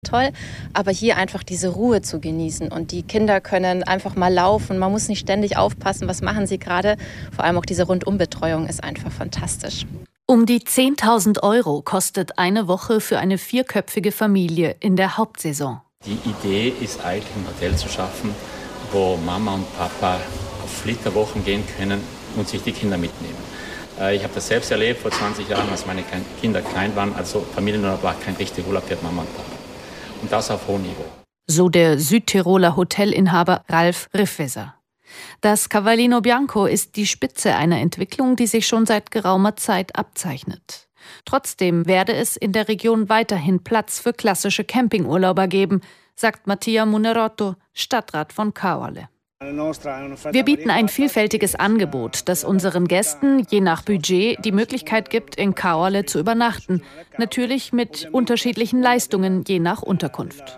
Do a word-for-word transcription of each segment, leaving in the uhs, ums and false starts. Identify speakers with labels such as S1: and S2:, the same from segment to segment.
S1: Toll, aber hier einfach diese Ruhe zu genießen und die Kinder können einfach mal laufen, man muss nicht ständig aufpassen, was machen sie gerade, vor allem auch diese Rundumbetreuung ist einfach fantastisch.
S2: Um die zehntausend Euro kostet eine Woche für eine vierköpfige Familie in der Hauptsaison.
S3: Die Idee ist eigentlich, ein Hotel zu schaffen, wo Mama und Papa auf Flitterwochen gehen können und sich die Kinder mitnehmen. Ich habe das selbst erlebt vor zwanzig Jahren, als meine Kinder klein waren, also Familienurlaub war kein richtiger Urlaub für Mama und Papa. Und das auf hohem Niveau.
S2: So der Südtiroler Hotelinhaber Ralf Riffeser. Das Cavallino Bianco ist die Spitze einer Entwicklung, die sich schon seit geraumer Zeit abzeichnet. Trotzdem werde es in der Region weiterhin Platz für klassische Campingurlauber geben, sagt Mattia Munerotto, Stadtrat von Caorle. Wir bieten ein vielfältiges Angebot, das unseren Gästen je nach Budget die Möglichkeit gibt, in Caorle zu übernachten. Natürlich mit unterschiedlichen Leistungen je nach Unterkunft.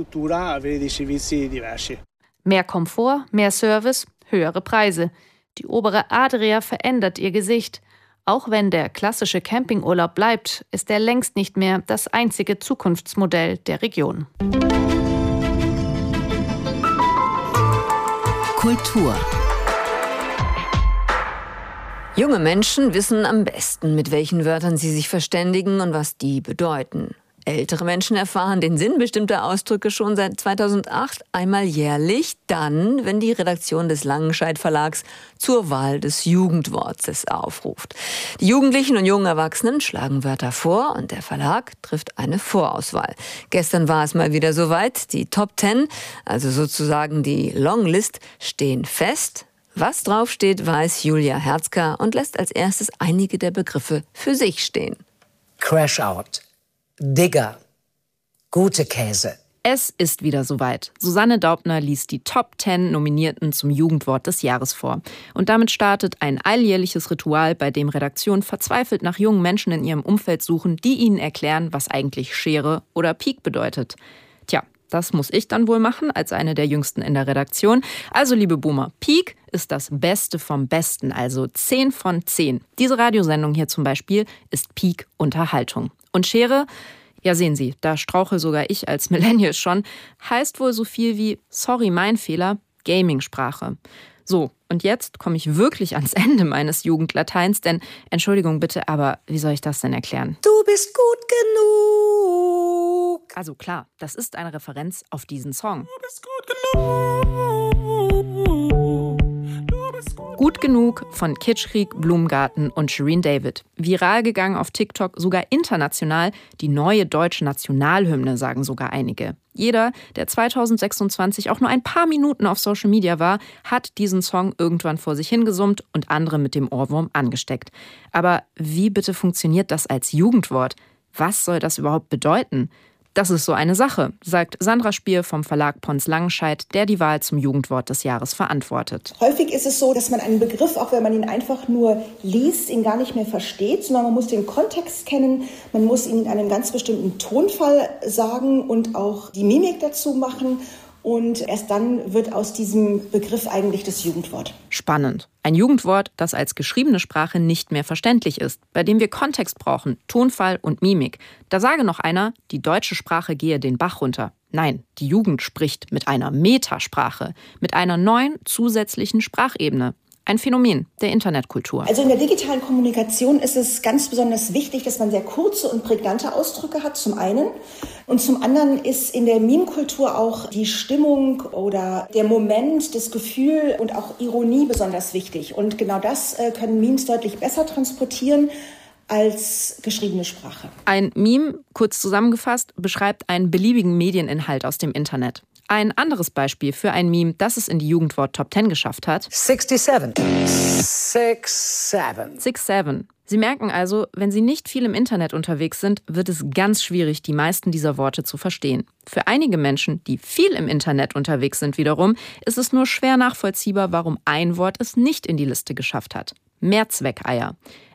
S2: Mehr Komfort, mehr Service, höhere Preise. Die obere Adria verändert ihr Gesicht. Auch wenn der klassische Campingurlaub bleibt, ist er längst nicht mehr das einzige Zukunftsmodell der Region.
S4: Kultur. Junge Menschen wissen am besten, mit welchen Wörtern sie sich verständigen und was die bedeuten. Ältere Menschen erfahren den Sinn bestimmter Ausdrücke schon seit zweitausendacht einmal jährlich, dann, wenn die Redaktion des Langenscheidt Verlags zur Wahl des Jugendwortes aufruft. Die Jugendlichen und jungen Erwachsenen schlagen Wörter vor und der Verlag trifft eine Vorauswahl. Gestern war es mal wieder soweit. Die Top Ten, also sozusagen die Longlist, stehen fest. Was draufsteht, weiß Julia Herzka und lässt als erstes einige der Begriffe für sich stehen.
S5: Crash Out. Digger. Gute Käse.
S6: Es ist wieder soweit. Susanne Daubner liest die Top Ten Nominierten zum Jugendwort des Jahres vor. Und damit startet ein alljährliches Ritual, bei dem Redaktionen verzweifelt nach jungen Menschen in ihrem Umfeld suchen, die ihnen erklären, was eigentlich Schere oder Pik bedeutet. Tja, das muss ich dann wohl machen, als eine der Jüngsten in der Redaktion. Also, liebe Boomer, Pik ist das Beste vom Besten, also zehn von zehn. Diese Radiosendung hier zum Beispiel ist Pik Unterhaltung. Und Schere, ja sehen Sie, da strauche sogar ich als Millennial schon, heißt wohl so viel wie sorry, mein Fehler, Gaming-Sprache. So, und jetzt komme ich wirklich ans Ende meines Jugendlateins, denn, Entschuldigung bitte, aber wie soll ich das denn erklären?
S5: Du bist gut genug.
S6: Also klar, das ist eine Referenz auf diesen Song.
S5: Du bist gut genug.
S6: Gut genug von Kitschkrieg, Blumengarten und Shirin David. Viral gegangen auf TikTok, sogar international. Die neue deutsche Nationalhymne, sagen sogar einige. Jeder, der zweitausendsechsundzwanzig auch nur ein paar Minuten auf Social Media war, hat diesen Song irgendwann vor sich hingesummt und andere mit dem Ohrwurm angesteckt. Aber wie bitte funktioniert das als Jugendwort? Was soll das überhaupt bedeuten? Das ist so eine Sache, sagt Sandra Spier vom Verlag Pons Langenscheidt, der die Wahl zum Jugendwort des Jahres verantwortet.
S7: Häufig ist es so, dass man einen Begriff, auch wenn man ihn einfach nur liest, ihn gar nicht mehr versteht, sondern man muss den Kontext kennen, man muss ihn in einem ganz bestimmten Tonfall sagen und auch die Mimik dazu machen. Und erst dann wird aus diesem Begriff eigentlich das Jugendwort.
S6: Spannend. Ein Jugendwort, das als geschriebene Sprache nicht mehr verständlich ist, bei dem wir Kontext brauchen, Tonfall und Mimik. Da sage noch einer, die deutsche Sprache gehe den Bach runter. Nein, die Jugend spricht mit einer Metasprache, mit einer neuen zusätzlichen Sprachebene. Ein Phänomen der Internetkultur.
S7: Also in der digitalen Kommunikation ist es ganz besonders wichtig, dass man sehr kurze und prägnante Ausdrücke hat, zum einen. Und zum anderen ist in der Meme-Kultur auch die Stimmung oder der Moment, das Gefühl und auch Ironie besonders wichtig. Und genau das können Memes deutlich besser transportieren als geschriebene Sprache.
S6: Ein Meme, kurz zusammengefasst, beschreibt einen beliebigen Medieninhalt aus dem Internet. Ein anderes Beispiel für ein Meme, das es in die Jugendwort Top Ten geschafft hat.
S5: sixty-seven. Six, seven.
S6: Six, seven. Sie merken also, wenn Sie nicht viel im Internet unterwegs sind, wird es ganz schwierig, die meisten dieser Worte zu verstehen. Für einige Menschen, die viel im Internet unterwegs sind wiederum, ist es nur schwer nachvollziehbar, warum ein Wort es nicht in die Liste geschafft hat. Mehrzweckeier.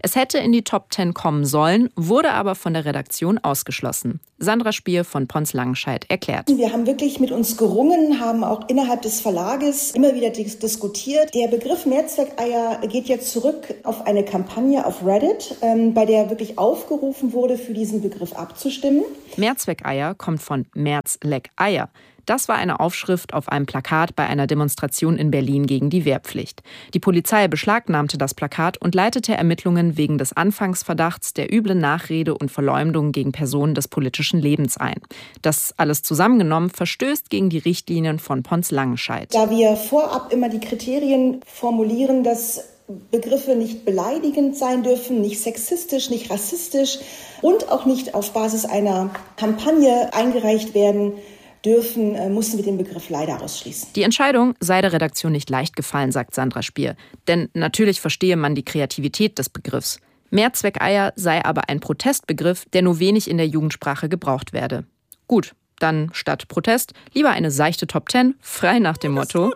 S6: Es hätte in die Top Ten kommen sollen, wurde aber von der Redaktion ausgeschlossen. Sandra Spier von Pons-Langenscheidt erklärt.
S7: Wir haben wirklich mit uns gerungen, haben auch innerhalb des Verlages immer wieder dis- diskutiert. Der Begriff Mehrzweckeier geht jetzt zurück auf eine Kampagne auf Reddit, ähm, bei der wirklich aufgerufen wurde, für diesen Begriff abzustimmen.
S6: Mehrzweckeier kommt von Merz leck Eier. Das war eine Aufschrift auf einem Plakat bei einer Demonstration in Berlin gegen die Wehrpflicht. Die Polizei beschlagnahmte das Plakat und leitete Ermittlungen wegen des Anfangsverdachts der üblen Nachrede und Verleumdung gegen Personen des politischen Lebens ein. Das alles zusammengenommen verstößt gegen die Richtlinien von Pons-Langenscheidt.
S7: Da wir vorab immer die Kriterien formulieren, dass Begriffe nicht beleidigend sein dürfen, nicht sexistisch, nicht rassistisch und auch nicht auf Basis einer Kampagne eingereicht werden dürfen, mussten wir den Begriff leider ausschließen.
S6: Die Entscheidung sei der Redaktion nicht leicht gefallen, sagt Sandra Spier. Denn natürlich verstehe man die Kreativität des Begriffs. Mehrzweckeier sei aber ein Protestbegriff, der nur wenig in der Jugendsprache gebraucht werde. Gut, dann statt Protest lieber eine seichte Top Ten, frei nach dem Motto: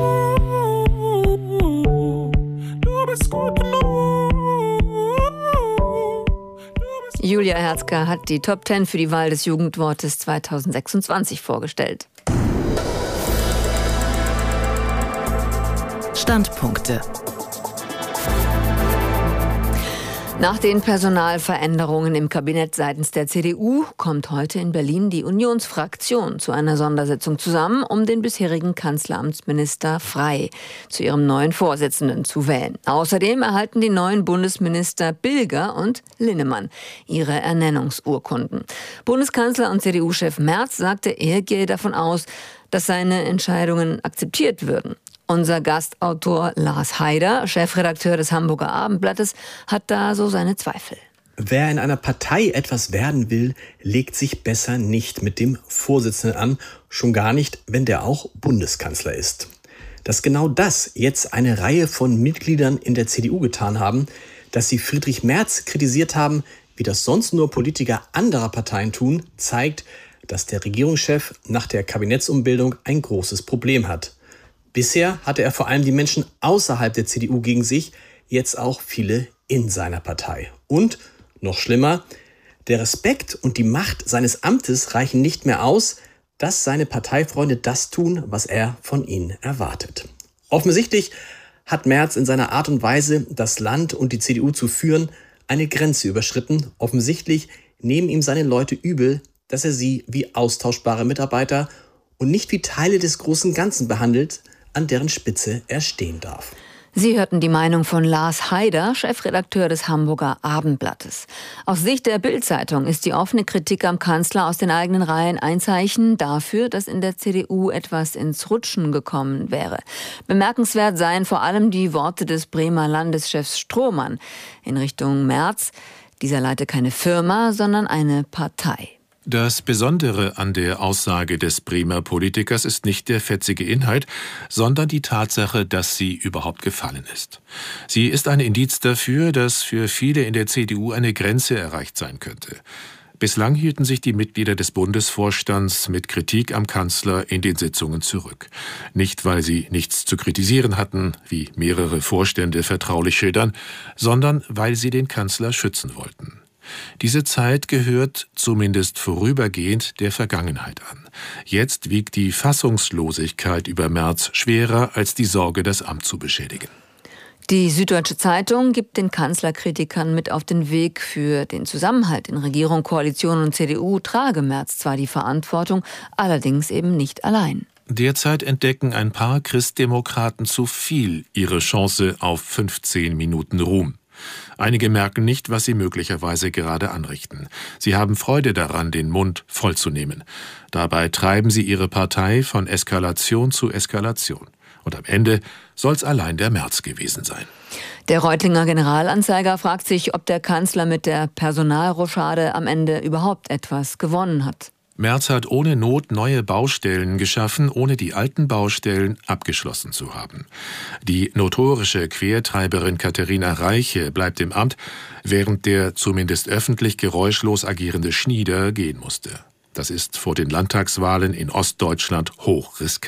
S4: Julia Herzger hat die Top Ten für die Wahl des Jugendwortes zweitausendsechsundzwanzig vorgestellt.
S2: Standpunkte.
S4: Nach den Personalveränderungen im Kabinett seitens der C D U kommt heute in Berlin die Unionsfraktion zu einer Sondersitzung zusammen, um den bisherigen Kanzleramtsminister Frey zu ihrem neuen Vorsitzenden zu wählen. Außerdem erhalten die neuen Bundesminister Bilger und Linnemann ihre Ernennungsurkunden. Bundeskanzler und C D U-Chef Merz sagte, er gehe davon aus, dass seine Entscheidungen akzeptiert würden. Unser Gastautor Lars Haider, Chefredakteur des Hamburger Abendblattes, hat da so seine Zweifel.
S8: Wer in einer Partei etwas werden will, legt sich besser nicht mit dem Vorsitzenden an, schon gar nicht, wenn der auch Bundeskanzler ist. Dass genau das jetzt eine Reihe von Mitgliedern in der C D U getan haben, dass sie Friedrich Merz kritisiert haben, wie das sonst nur Politiker anderer Parteien tun, zeigt, dass der Regierungschef nach der Kabinettsumbildung ein großes Problem hat. Bisher hatte er vor allem die Menschen außerhalb der C D U gegen sich, jetzt auch viele in seiner Partei. Und, noch schlimmer, der Respekt und die Macht seines Amtes reichen nicht mehr aus, dass seine Parteifreunde das tun, was er von ihnen erwartet. Offensichtlich hat Merz in seiner Art und Weise, das Land und die C D U zu führen, eine Grenze überschritten. Offensichtlich nehmen ihm seine Leute übel, dass er sie wie austauschbare Mitarbeiter und nicht wie Teile des großen Ganzen behandelt, an deren Spitze er stehen darf.
S4: Sie hörten die Meinung von Lars Haider, Chefredakteur des Hamburger Abendblattes. Aus Sicht der Bild-Zeitung ist die offene Kritik am Kanzler aus den eigenen Reihen ein Zeichen dafür, dass in der C D U etwas ins Rutschen gekommen wäre. Bemerkenswert seien vor allem die Worte des Bremer Landeschefs Strohmann in Richtung Merz. Dieser leite keine Firma, sondern eine Partei.
S9: Das Besondere an der Aussage des Bremer Politikers ist nicht der fetzige Inhalt, sondern die Tatsache, dass sie überhaupt gefallen ist. Sie ist ein Indiz dafür, dass für viele in der C D U eine Grenze erreicht sein könnte. Bislang hielten sich die Mitglieder des Bundesvorstands mit Kritik am Kanzler in den Sitzungen zurück. Nicht, weil sie nichts zu kritisieren hatten, wie mehrere Vorstände vertraulich schildern, sondern weil sie den Kanzler schützen wollten. Diese Zeit gehört, zumindest vorübergehend, der Vergangenheit an. Jetzt wiegt die Fassungslosigkeit über Merz schwerer als die Sorge, das Amt zu beschädigen.
S4: Die Süddeutsche Zeitung gibt den Kanzlerkritikern mit auf den Weg. Für den Zusammenhalt in Regierung, Koalition und C D U trage Merz zwar die Verantwortung, allerdings eben nicht allein.
S9: Derzeit entdecken ein paar Christdemokraten zu viel ihre Chance auf fünfzehn Minuten Ruhm. Einige merken nicht, was sie möglicherweise gerade anrichten. Sie haben Freude daran, den Mund vollzunehmen. Dabei treiben sie ihre Partei von Eskalation zu Eskalation. Und am Ende soll's allein der Merz gewesen sein.
S4: Der Reutlinger Generalanzeiger fragt sich, ob der Kanzler mit der Personalrochade am Ende überhaupt etwas gewonnen hat.
S9: Merz hat ohne Not neue Baustellen geschaffen, ohne die alten Baustellen abgeschlossen zu haben. Die notorische Quertreiberin Katharina Reiche bleibt im Amt, während der zumindest öffentlich geräuschlos agierende Schnieder gehen musste. Das ist vor den Landtagswahlen in Ostdeutschland hoch riskant.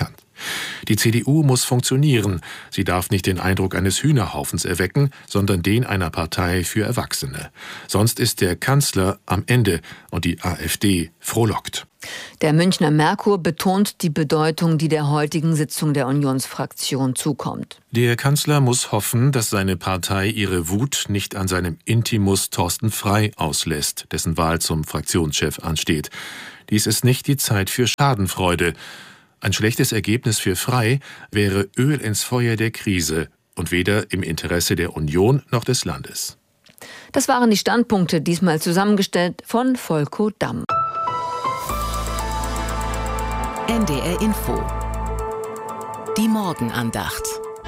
S9: Die C D U muss funktionieren. Sie darf nicht den Eindruck eines Hühnerhaufens erwecken, sondern den einer Partei für Erwachsene. Sonst ist der Kanzler am Ende und die AfD frohlockt.
S4: Der Münchner Merkur betont die Bedeutung, die der heutigen Sitzung der Unionsfraktion zukommt.
S9: Der Kanzler muss hoffen, dass seine Partei ihre Wut nicht an seinem Intimus Thorsten Frey auslässt, dessen Wahl zum Fraktionschef ansteht. Dies ist nicht die Zeit für Schadenfreude. Ein schlechtes Ergebnis für Frey wäre Öl ins Feuer der Krise und weder im Interesse der Union noch des Landes.
S4: Das waren die Standpunkte, diesmal zusammengestellt von Volko Damm.
S10: N D R Info. Die Morgenandacht.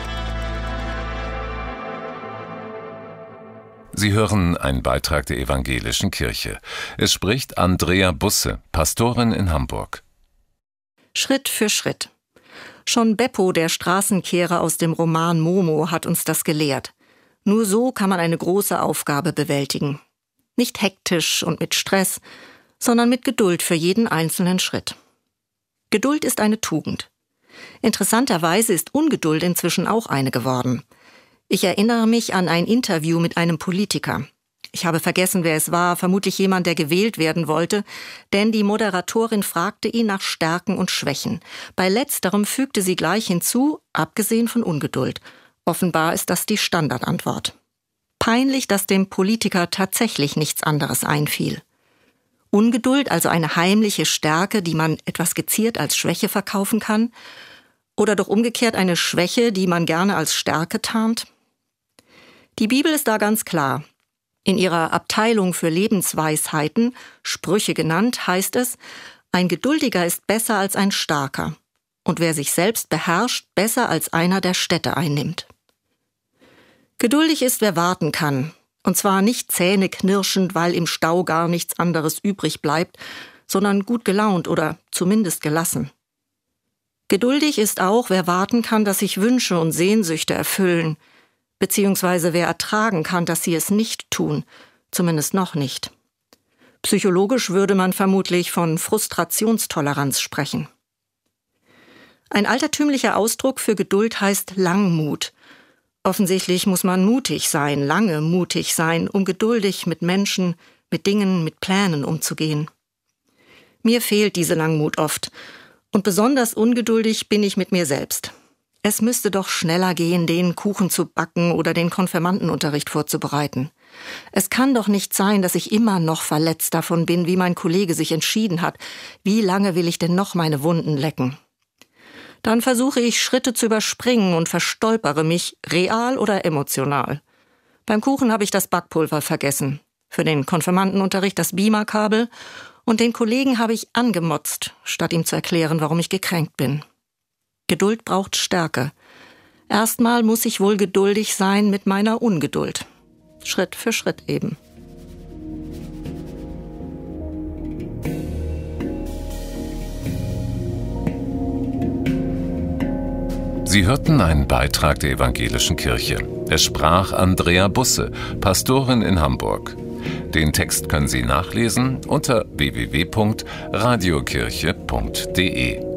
S11: Sie hören einen Beitrag der Evangelischen Kirche. Es spricht Andrea Busse, Pastorin in Hamburg.
S12: Schritt für Schritt. Schon Beppo, der Straßenkehrer aus dem Roman Momo, hat uns das gelehrt. Nur so kann man eine große Aufgabe bewältigen. Nicht hektisch und mit Stress, sondern mit Geduld für jeden einzelnen Schritt. Geduld ist eine Tugend. Interessanterweise ist Ungeduld inzwischen auch eine geworden. Ich erinnere mich an ein Interview mit einem Politiker. Ich habe vergessen, wer es war, vermutlich jemand, der gewählt werden wollte, denn die Moderatorin fragte ihn nach Stärken und Schwächen. Bei letzterem fügte sie gleich hinzu, abgesehen von Ungeduld. Offenbar ist das die Standardantwort. Peinlich, dass dem Politiker tatsächlich nichts anderes einfiel. Ungeduld, also eine heimliche Stärke, die man etwas geziert als Schwäche verkaufen kann? Oder doch umgekehrt eine Schwäche, die man gerne als Stärke tarnt? Die Bibel ist da ganz klar. In ihrer Abteilung für Lebensweisheiten, Sprüche genannt, heißt es, ein Geduldiger ist besser als ein Starker und wer sich selbst beherrscht, besser als einer, der Städte einnimmt. Geduldig ist, wer warten kann. Und zwar nicht zähneknirschend, weil im Stau gar nichts anderes übrig bleibt, sondern gut gelaunt oder zumindest gelassen. Geduldig ist auch, wer warten kann, dass sich Wünsche und Sehnsüchte erfüllen, beziehungsweise wer ertragen kann, dass sie es nicht tun, zumindest noch nicht. Psychologisch würde man vermutlich von Frustrationstoleranz sprechen. Ein altertümlicher Ausdruck für Geduld heißt Langmut. Offensichtlich muss man mutig sein, lange mutig sein, um geduldig mit Menschen, mit Dingen, mit Plänen umzugehen. Mir fehlt diese Langmut oft und besonders ungeduldig bin ich mit mir selbst. Es müsste doch schneller gehen, den Kuchen zu backen oder den Konfirmandenunterricht vorzubereiten. Es kann doch nicht sein, dass ich immer noch verletzt davon bin, wie mein Kollege sich entschieden hat. Wie lange will ich denn noch meine Wunden lecken? Dann versuche ich, Schritte zu überspringen und verstolpere mich, real oder emotional. Beim Kuchen habe ich das Backpulver vergessen, für den Konfirmandenunterricht das Beamerkabel und den Kollegen habe ich angemotzt, statt ihm zu erklären, warum ich gekränkt bin. Geduld braucht Stärke. Erstmal muss ich wohl geduldig sein mit meiner Ungeduld. Schritt für Schritt eben.
S11: Sie hörten einen Beitrag der Evangelischen Kirche. Es sprach Andrea Busse, Pastorin in Hamburg. Den Text können Sie nachlesen unter w w w punkt radiokirche punkt d e.